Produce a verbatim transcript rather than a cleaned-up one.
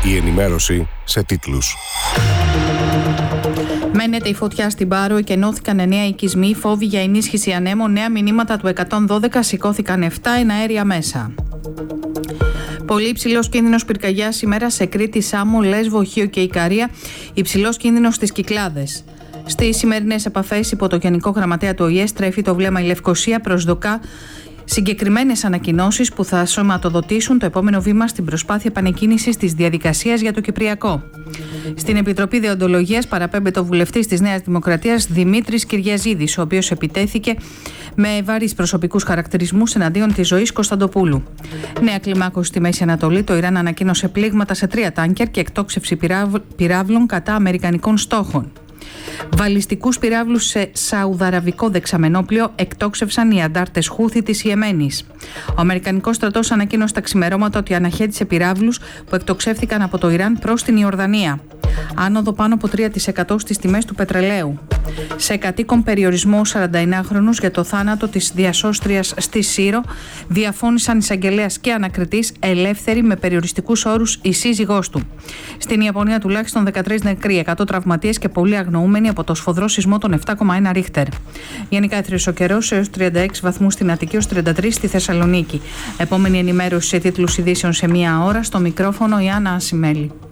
Η ενημέρωση σε τίτλους. Μένεται η φωτιά στην Πάρο, εκενώθηκαν εννέα οικισμοί, φόβοι για ενίσχυση ανέμων, νέα μηνύματα του εκατόν δώδεκα, σηκώθηκαν επτά εναέρια μέσα. Πολύ υψηλός κίνδυνος πυρκαγιάς σήμερα σε Κρήτη, Σάμο, Λέσβο, Χίο και Ικαρία. Υψηλός κίνδυνος στις Κυκλάδες. Στις σημερινές επαφές υπό το Γενικό Γραμματέα του Ο Η Ε στρέφει το βλέμμα η Λευκοσία, προσδοκά συγκεκριμένες ανακοινώσεις που θα σωματοδοτήσουν το επόμενο βήμα στην προσπάθεια επανεκκίνησης της διαδικασίας για το Κυπριακό. Στην Επιτροπή Δεοντολογίας παραπέμπεται ο βουλευτής της Νέας Δημοκρατίας Δημήτρης Κυριαζίδης, ο οποίος επιτέθηκε με βαρύς προσωπικούς χαρακτηρισμούς εναντίον της Ζωής Κωνσταντοπούλου. Νέα κλιμάκωση στη Μέση Ανατολή. Το Ιράν ανακοίνωσε πλήγματα σε τρία τάνκερ και εκτόξευση πυράβλων κατά αμερικανικών στόχων. Βαλιστικούς πυράβλους σε σαουδαραβικό δεξαμενόπλιο εκτόξευσαν οι αντάρτες Χούθη της Ιεμένης. Ο Αμερικανικός στρατός ανακοίνωσε τα ξημερώματα ότι αναχέτησε πυράβλους που εκτοξεύθηκαν από το Ιράν προς την Ιορδανία. Άνοδο πάνω από τρία τοις εκατό στις τιμές του πετρελαίου. Σε κατοίκον περιορισμό σαρανταεννάχρονους για το θάνατο της διασώστριας στη Σύρο διαφώνησαν εισαγγελέας και ανακριτής, ελεύθερη με περιοριστικούς όρους η σύζυγός του. Στην Ιαπωνία τουλάχιστον δεκατρείς νεκροί, εκατό τραυματίες και πολλοί αγνοούμενοι από το σφοδρό σεισμό των επτά κόμμα ένα Ρίχτερ. Γενικά έθριος ο καιρός έως τριάντα έξι βαθμούς στην Αττική, έως τριάντα τρεις στη Θεσσαλονίκη. Επόμενη ενημέρωση σε τίτλους ειδήσεων σε μία ώρα. Στο μικρόφωνο η Άννα Ασημέλη.